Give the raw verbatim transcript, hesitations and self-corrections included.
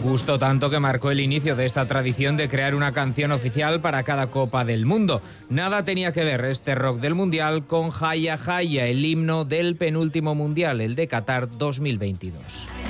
Gustó tanto que marcó el inicio de esta tradición de crear una canción oficial para cada Copa del Mundo. Nada tenía que ver este rock del Mundial con Jaya Jaya, el himno del penúltimo Mundial, el de Qatar dos mil veintidós.